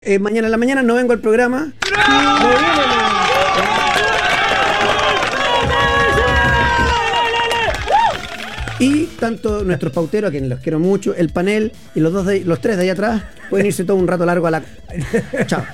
Mañana en la mañana no vengo al programa. Y tanto nuestros pauteros, a quienes los quiero mucho, el panel y los tres de allá atrás pueden irse todo un rato largo a la... Chao.